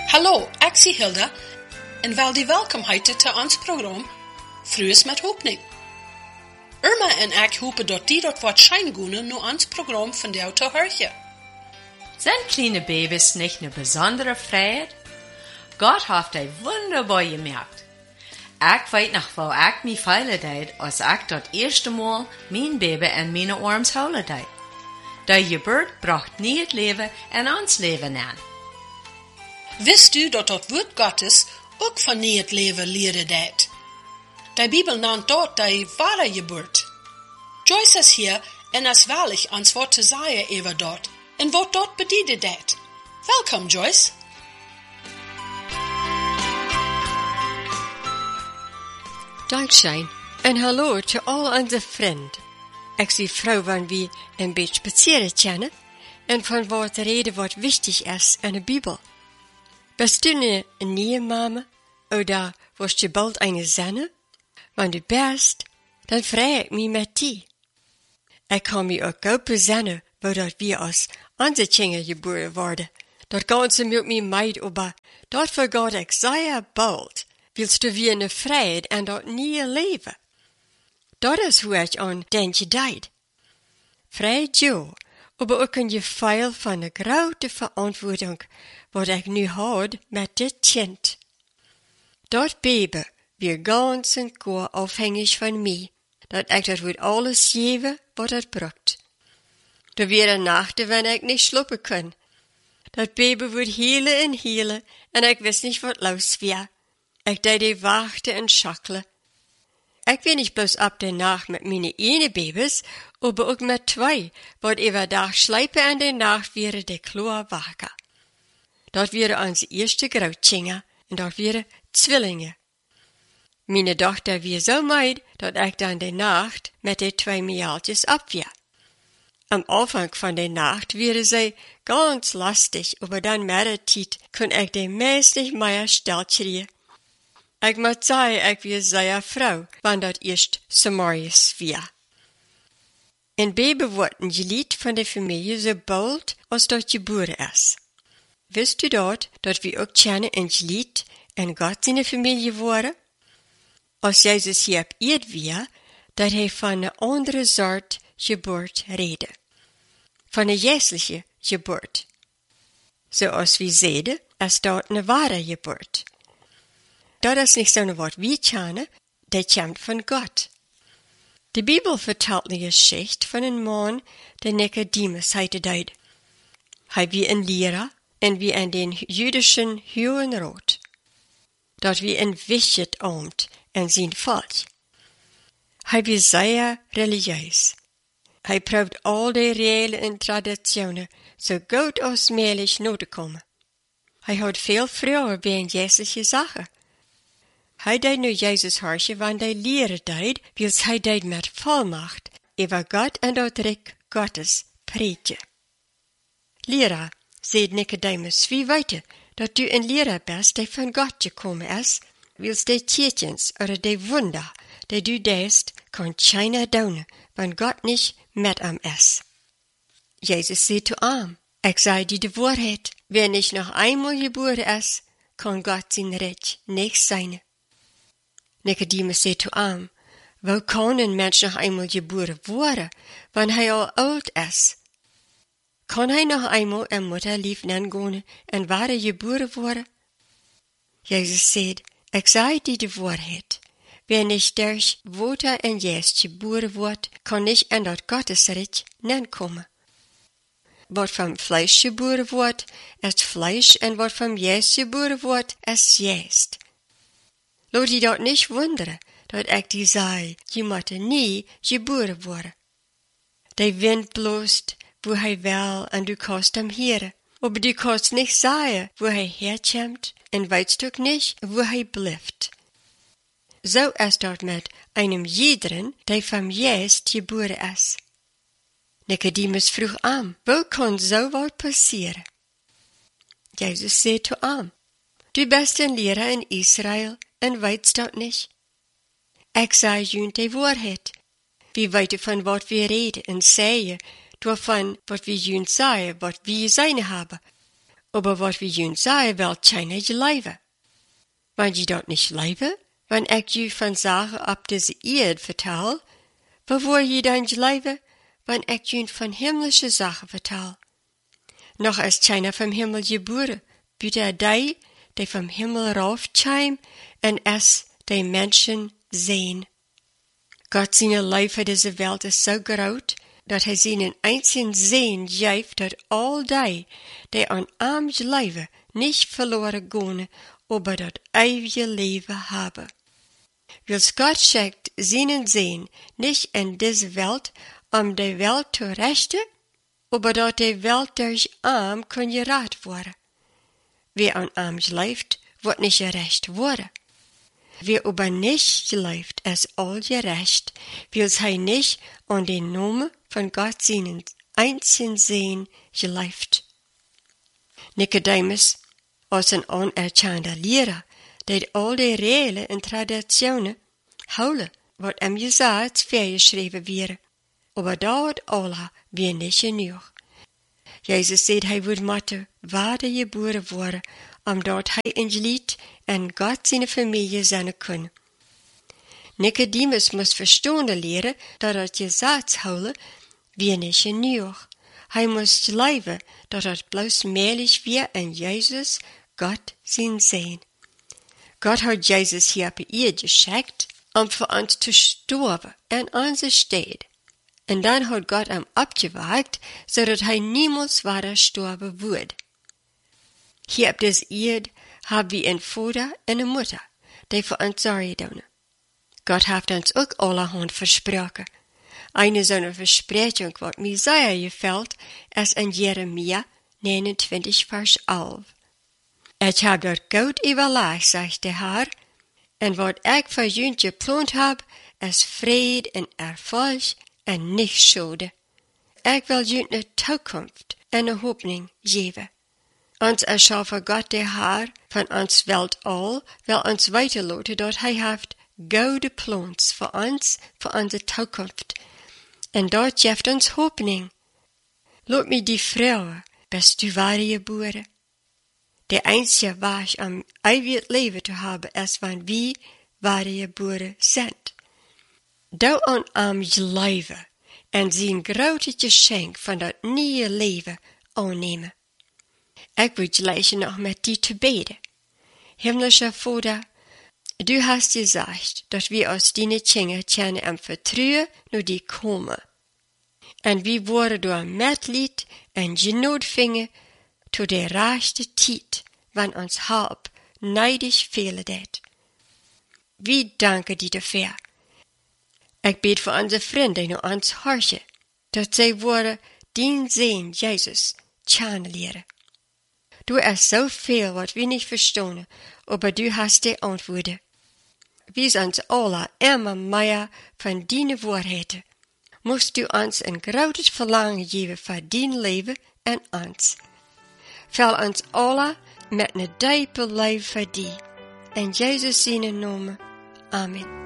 Hallo, ik zie Hilda en wil die welkom heten te ons programma Frues met Hoopning. Irma en ik hopen dat die dat wat schijngoenen naar ons programma van jou te horen. Sind kleine Babys nicht eine besondere Freiheit? Gott hat die wunderbar gemerkt. Ich weet noch, wo ich mich feilen deed, als ich das erste Mal mein Baby in meine Arms holen deed. Die Geburt bracht nie het Leben in ons Leben an. Wist du dat dat woord Gottes ook van nie het leven leren deed? Die Bibel nannt dort die wahre Geburt. Joyce is hier en is waarlich ans wat te zeggen over dort en wat dort bedienen deed. Welkom, Joyce. Dankzij en hallo to all onze vrienden. Ik zie vrouw van wie een beetje spazieren kennen en van wat reden wat wichtig is in de Bibel. Bist du een nieuwe mama oder wirst du bald eine Zenne? Wenn du bist, dann freue ich mich mit dir. Ich kann mich auch gut besennen, wo dat wir als onze Kinder geboren worden. Dat Ganze mit mir meid, aber dat vergaat ich sehr bald. Willst du wie eine Freiheit en dat nieuwe leven? Dat is hoe ik aan denken deed. Vrijheid ja, aber ook een gevoel van de grote verantwoording wat ik nu had met dit kind. Dat baby weer ganz en gar afhängig van mij, dat ik dat wordt alles geven wat het brukt. Er wäre Nachten, wenn ich nicht schluppen kann. Dat baby wordt hielen en ik wist niet wat los wär. Ik deed die wachten en schakkelen. Ik weet niet bloß ab der Nacht mit meine ene Babys, aber auch mit zwei, wat über Tag schleipen en de Nacht wäre de Chlor wacker. Dat wäre onze eerste Grautkinder en dat wäre Zwillinge. Meine Tochter wär so meid, dat ik dan de Nacht mit de twee Mädels abwehr. Am Anfang von der Nacht wäre sie ganz lastig, aber dann mit der Zeit kon ik de meest nicht mehr still kriegen. Ik moet zeggen, ik weer sehr Frau, wann dat eerst Samarius wär. Een baby wordt een gelied van de familie so bald als dat geboren is. Wist u dat we ook kennen een gelied en God zijn familie worden? Als Jezus hier op eerd weer, dat hij van een andere soort geboort rede. Van een geestelijke geboort. Zoals we zeiden, is dat een ware geboort. Dat is niet zo'n wat wie kennen, dat komt van God. De Bibel vertelt een geschichte van een man, der Nicodemus heette deed. Hij wie een leraar en wie in den jüdischen Hohenrat. Dat wie een wichtig amt en zijn volk. Hij wie zeer religieus. Hij probeert al de regelen en traditionen zo goed als mogelijk na te komen. Hij had veel vroeger bij een geestelijke zaken. Hij deed nu Jezus harsje, want hij leren deed, wils hij deed met volmacht, over God en dat rijk Gottes pretje. Leraar, zei Nicodemus, wie weet je, dat u een leraar bent die van God gekomen is, wils de tietjens, oder de wunder, die du deest, kan keiner doen, want God niet met hem is. Jezus zei zu ihm, ik zei die de waarheid, wer nicht noch einmal geboren is, kan God zijn recht nicht zijn. Nicodemus zei zu ihm, wo kann ein Mensch noch einmal geboren worden, wann hij al oud is? Kan hij noch einmal een Mutterlief nangehen en ware geboren worden? Jezus zei, ik zei die de waarheid. Wer nicht durch Water en Geest geboren wordt, kan nicht in dat Gottesreich nankomen. Wat vom Fleisch geboren wordt, is Fleisch, en wat vom Geest geboren wordt, is Geest. Laat je dat niet wonderen, dat ik die zei, je moet nie geboren worden. De wind bloost, wo hij wil, en du kannst hem heren. Aber du kannst nicht sagen, wo hij herkommt, en weißt ook nicht, wo hij blijft. So ist dat mit einem jeden, der vom Geest geboren is. Nicodemus vroeg aan, wo kann so wat passieren? Jesus zei zu ihm, du bist ein Lehrer in Israel, en weißt dat nicht? Ik zei junt de waarheid. Wie weten van wat we reden en zeggen, door van wat we junt zeggen, wat we zijn hebben. aber wat wie jun sagen, wil keiner je leven. Wenn je dat nicht leven, wenn ik je van zaken op deze Erde vertel, waarvoor je dan je leven, wenn ik je van himmlische Sachen vertel? Noch als keiner vom Himmel geboren, bitte die vom Himmel raufcheim en es die Menschen sehen. Gott seine Liebe für diese Welt ist so groß, dat hij seinen einzigen Sehen geeft, dat all die an arm leven nicht verloren gehen, aber dat ewige Leben haben. Wils Gott schenkt seinen Sehen nicht in diese Welt, die Welt zu rechten, aber dat die Welt durch arm kann gerat worden. Wer an arm leeft, wordt nicht gerecht worden. Wer aber nicht leeft, ist all gerecht, wils hij nicht an den Namen von Gott seinen einzigen Sehen geleeft. Nicodemus, als een onerkannte Lehrer, deed al die Regeln en Traditionen houden, wat hem gezegd vergeschreven werden. Aber dat alle weer niet genoeg. Jezus zei hij would moeten wedergeboren worden, omdat hij in lied en God zijn familie zijn kon. Nicodemus moest verstaan leren dat het gezegd houden weer niet genoeg. Hij moest leven dat het bloos meerlijk weer in Jezus God zijn zijn. God hat Jezus hier op Erde geschickt, voor ons te sterven in onze steed. En dan hat Gott hem opgewekt, zodat hij niemals weiter sterven wordt. Hier op deze Erde hebben we een vader en een moeder, die voor ons zorgen doen. Gott heeft ons ook allerhand versproken. Eine zo'n versprechung wat mij zeer gefällt, is in Jeremia 29, vers 11. Ik heb dat goed overlegd, zegt de Heer, en wat ik voor jullie gepland heb, is vrede en erfolg en niet schade. Ik wil jullie een toekomst en een hoopning geven. Ons erschaffen Gott de Heer van ons welt al, wil ons weiterlaten dat hij heeft goede plans voor ons, voor onze toekomst. En dat geeft ons hoopning. Laat me die vrouwen, best u wedergeboren. De einzige weg om eeuwig leven te hebben is wanneer we wedergeboren zijn. Doe aan leven en zijn grote geschenk van dat nieuwe leven aannemen. Ik wil gleich nog met die te beden. Himmlischer Vater, du hast gesagt, dass wir aus deine Kinder können am Vertrauen nur die kommen. En wie worden door Mitleid en Genot vingen tot de rechte tijd, wanneer ons hulp neidig fehlen deed. Wie danken die dafür. Ik bid voor onze vrienden die ons horchen, dat zij worden dien Sehen Jezus kennenleren. Du ist so viel, wat wir nicht verstehen, aber du hast die Antworten. Wie uns alle immer mehr von deinen Wahrheiten. Musst du uns ein großes Verlangen geben für dein Leben und uns. Füll uns alle mit einem diepen Leben für dich. In Jesus' Namen. Amen.